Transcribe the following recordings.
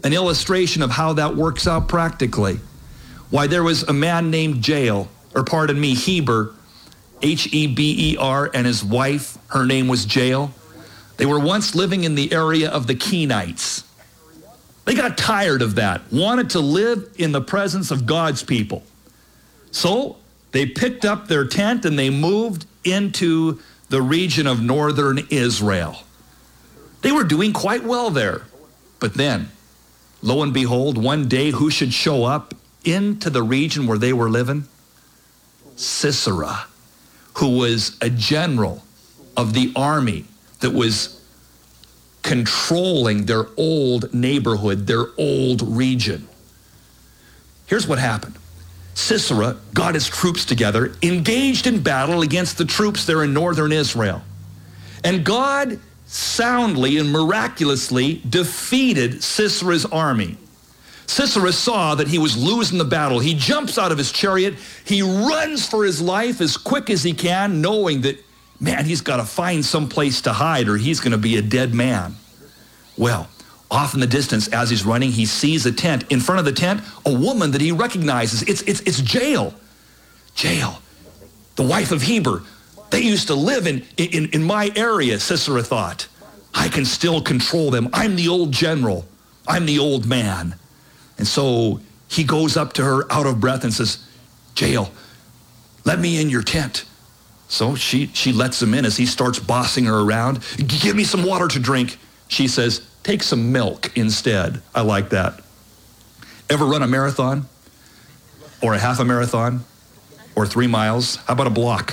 an illustration of how that works out practically. Why, there was a man named Heber, Heber, and his wife, her name was Jael. They were once living in the area of the Kenites. They got tired of that, wanted to live in the presence of God's people. So they picked up their tent and they moved into the region of northern Israel. They were doing quite well there. But then, lo and behold, one day who should show up into the region where they were living? Sisera, who was a general of the army that was controlling their old neighborhood, their old region. Here's what happened. Sisera got his troops together, engaged in battle against the troops there in northern Israel. And God soundly and miraculously defeated Sisera's army. Sisera saw that he was losing the battle. He jumps out of his chariot. He runs for his life as quick as he can, knowing that, man, he's got to find some place to hide or he's going to be a dead man. Well, off in the distance, as he's running, he sees a tent. In front of the tent, a woman that he recognizes. It's Jael. Jael, the wife of Heber. They used to live in my area, Sisera thought. I can still control them. I'm the old general. I'm the old man. And so he goes up to her out of breath and says, Jael, let me in your tent. So she lets him in as he starts bossing her around. Give me some water to drink. She says, take some milk instead. I like that. Ever run a marathon? Or a half a marathon? Or 3 miles? How about a block?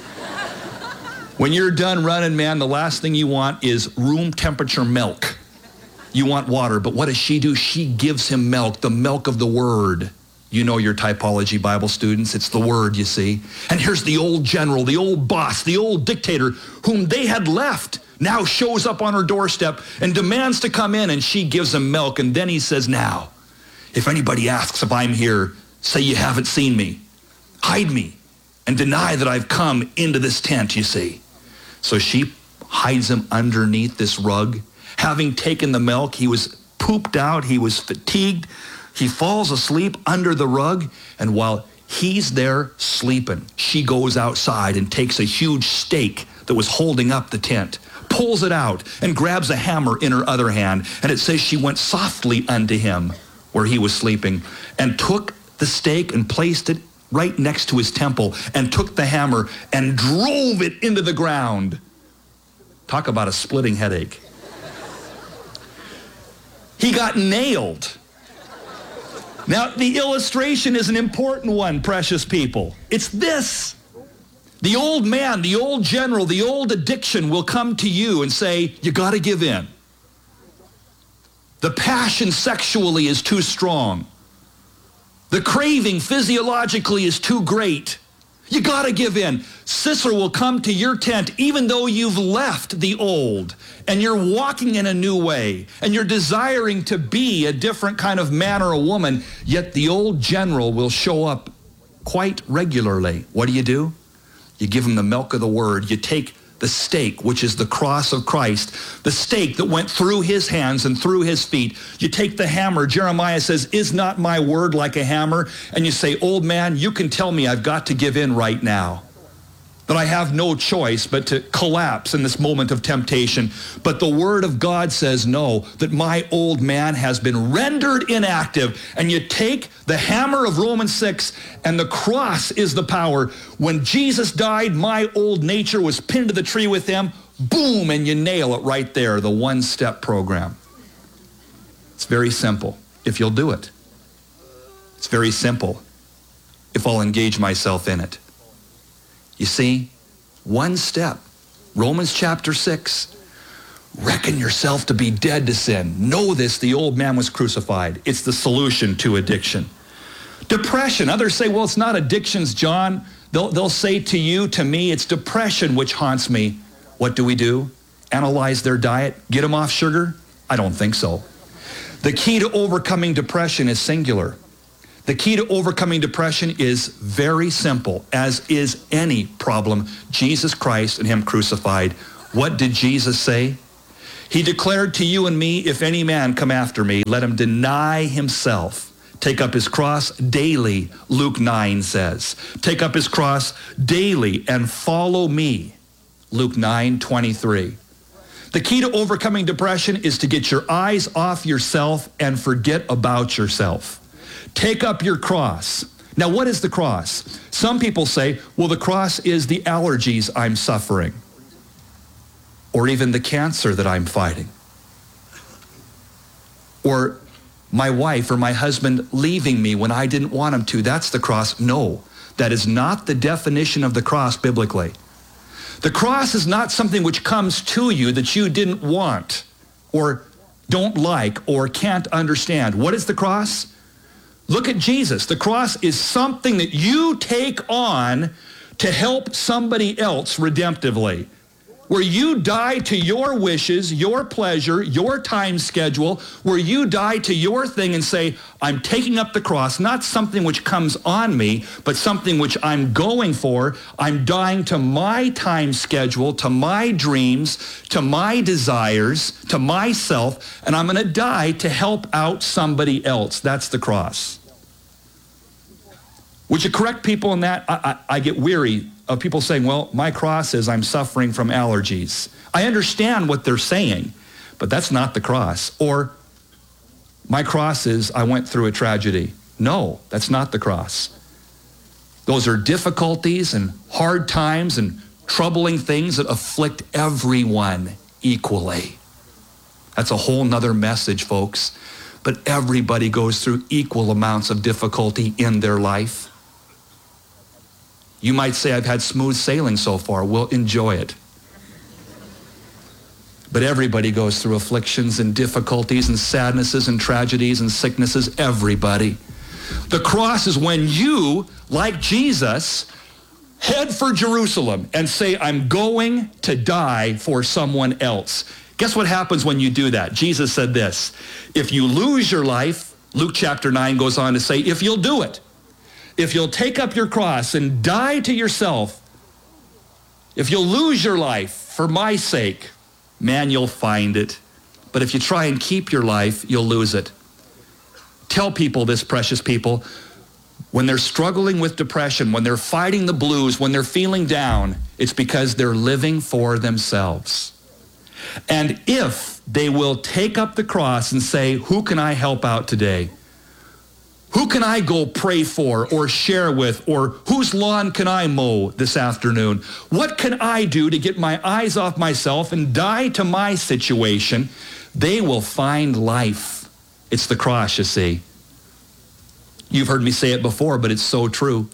When you're done running, man, the last thing you want is room temperature milk. You want water, but what does she do? She gives him milk, the milk of the word. You know your typology, Bible students. It's the word, you see. And here's the old general, the old boss, the old dictator whom they had left, now shows up on her doorstep and demands to come in, and she gives him milk. And then he says, now, if anybody asks if I'm here, say you haven't seen me. Hide me and deny that I've come into this tent, you see. So she hides him underneath this rug. Having taken the milk, he was pooped out, he was fatigued. He falls asleep under the rug, and while he's there sleeping, she goes outside and takes a huge stake that was holding up the tent, pulls it out, and grabs a hammer in her other hand. And it says she went softly unto him where he was sleeping, and took the stake and placed it right next to his temple, and took the hammer and drove it into the ground. Talk about a splitting headache. He got nailed. Now, the illustration is an important one, precious people. It's this. The old man, the old general, the old addiction will come to you and say, you got to give in. The passion sexually is too strong. The craving physiologically is too great. You got to give in. Sisera will come to your tent even though you've left the old and you're walking in a new way and you're desiring to be a different kind of man or a woman, yet the old general will show up quite regularly. What do? You give him the milk of the word. You take the stake, which is the cross of Christ, the stake that went through his hands and through his feet. You take the hammer. Jeremiah says, is not my word like a hammer? And you say, old man, you can tell me I've got to give in right now, that I have no choice but to collapse in this moment of temptation. But the word of God says no, that my old man has been rendered inactive. And you take the hammer of Romans 6, and the cross is the power. When Jesus died, my old nature was pinned to the tree with him. Boom, and you nail it right there, the one-step program. It's very simple if you'll do it. It's very simple if I'll engage myself in it. You see, one step. Romans chapter 6. Reckon yourself to be dead to sin. Know this, the old man was crucified. It's the solution to addiction. Depression. Others say, well, it's not addictions, John. They'll say to you, to me, it's depression which haunts me. What do? Analyze their diet? Get them off sugar? I don't think so. The key to overcoming depression is singular. The key to overcoming depression is very simple, as is any problem. Jesus Christ and him crucified. What did Jesus say? He declared to you and me, if any man come after me, let him deny himself. Take up his cross daily, Luke 9 says. Take up his cross daily and follow me, Luke 9:23. The key to overcoming depression is to get your eyes off yourself and forget about yourself. Take up your cross. Now, what is the cross? Some people say, well, the cross is the allergies I'm suffering, or even the cancer that I'm fighting, or my wife or my husband leaving me when I didn't want him to. That's the cross. No, that is not the definition of the cross biblically. The cross is not something which comes to you that you didn't want or don't like or can't understand. What is the cross? Look at Jesus. The cross is something that you take on to help somebody else redemptively, where you die to your wishes, your pleasure, your time schedule, where you die to your thing and say, I'm taking up the cross, not something which comes on me, but something which I'm going for. I'm dying to my time schedule, to my dreams, to my desires, to myself, and I'm going to die to help out somebody else. That's the cross. Would you correct people in that? I get weary of people saying, well, my cross is I'm suffering from allergies. I understand what they're saying, but that's not the cross. Or my cross is I went through a tragedy. No, that's not the cross. Those are difficulties and hard times and troubling things that afflict everyone equally. That's a whole nother message, folks. But everybody goes through equal amounts of difficulty in their life. You might say, I've had smooth sailing so far. Well, enjoy it. But everybody goes through afflictions and difficulties and sadnesses and tragedies and sicknesses. Everybody. The cross is when you, like Jesus, head for Jerusalem and say, I'm going to die for someone else. Guess what happens when you do that? Jesus said this, if you lose your life, Luke chapter 9 goes on to say, if you'll do it, if you'll take up your cross and die to yourself, if you'll lose your life for my sake, man, you'll find it. But if you try and keep your life, you'll lose it. Tell people this, precious people, when they're struggling with depression, when they're fighting the blues, when they're feeling down, it's because they're living for themselves. And if they will take up the cross and say, who can I help out today? Who can I go pray for or share with, or whose lawn can I mow this afternoon? What can I do to get my eyes off myself and die to my situation? They will find life. It's the cross, you see. You've heard me say it before, but it's so true.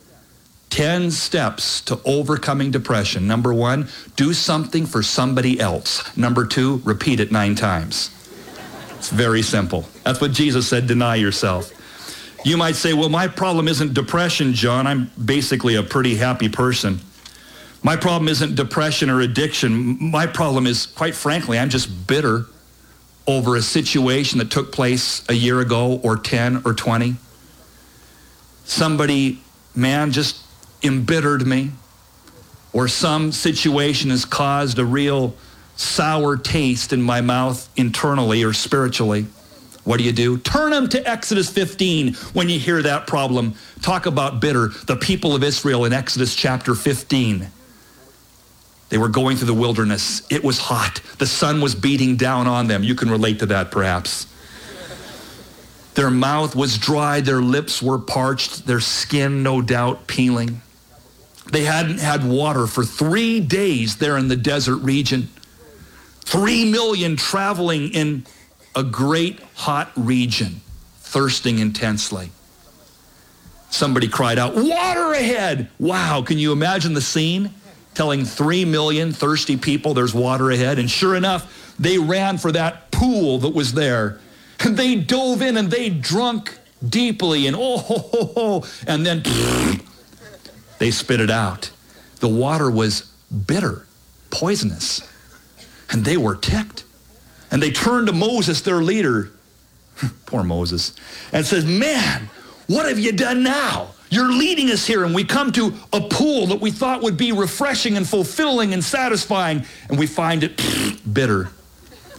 10 steps to overcoming depression. Number 1, do something for somebody else. Number 2, repeat it 9 times. It's very simple. That's what Jesus said, deny yourself. You might say, well, my problem isn't depression, John. I'm basically a pretty happy person. My problem isn't depression or addiction. My problem is, quite frankly, I'm just bitter over a situation that took place a year ago or 10 or 20. Somebody, man, just embittered me, or some situation has caused a real sour taste in my mouth internally or spiritually. What do? Turn them to Exodus 15 when you hear that problem. Talk about bitter. The people of Israel in Exodus chapter 15. They were going through the wilderness. It was hot. The sun was beating down on them. You can relate to that perhaps. Their mouth was dry. Their lips were parched. Their skin, no doubt, peeling. They hadn't had water for 3 days there in the desert region. 3 million traveling in a great hot region, thirsting intensely. Somebody cried out, water ahead! Wow, can you imagine the scene? Telling 3 million thirsty people there's water ahead. And sure enough, they ran for that pool that was there. And they dove in and they drunk deeply and and then they spit it out. The water was bitter, poisonous, and they were ticked. And they turned to Moses, their leader, poor Moses, and says, man, what have you done now? You're leading us here, and we come to a pool that we thought would be refreshing and fulfilling and satisfying, and we find it bitter.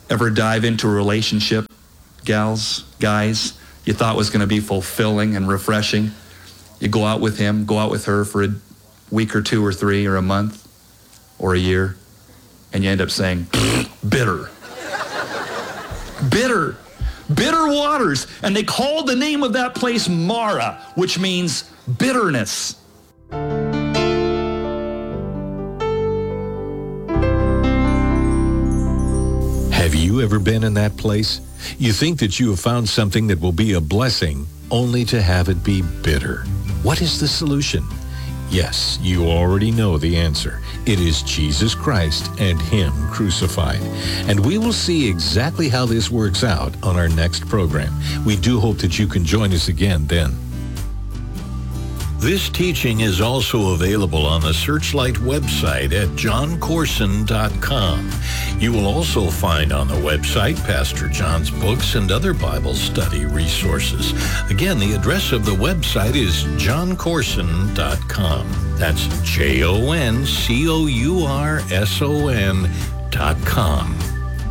Ever dive into a relationship, gals, guys, you thought was going to be fulfilling and refreshing? You go out with him, go out with her for a week or two or three or a month or a year, and you end up saying, bitter. Bitter. Bitter waters. And they called the name of that place Mara, which means bitterness. Have you ever been in that place? You think that you have found something that will be a blessing, only to have it be bitter. What is the solution? Yes, you already know the answer. It is Jesus Christ and Him crucified. And we will see exactly how this works out on our next program. We do hope that you can join us again then. This teaching is also available on the Searchlight website at johncorson.com. You will also find on the website Pastor John's books and other Bible study resources. Again, the address of the website is johncorson.com. That's JONCOURSON.com.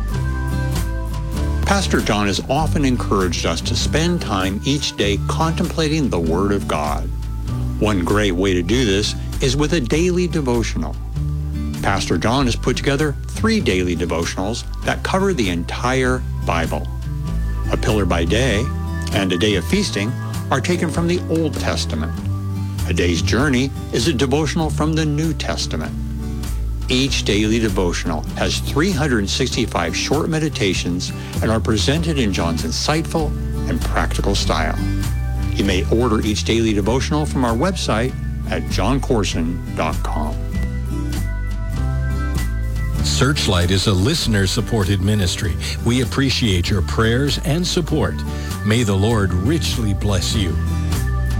Pastor John has often encouraged us to spend time each day contemplating the Word of God. One great way to do this is with a daily devotional. Pastor John has put together 3 daily devotionals that cover the entire Bible. A Pillar by Day and A Day of Feasting are taken from the Old Testament. A Day's Journey is a devotional from the New Testament. Each daily devotional has 365 short meditations and are presented in John's insightful and practical style. You may order each daily devotional from our website at johncorson.com. Searchlight is a listener-supported ministry. We appreciate your prayers and support. May the Lord richly bless you.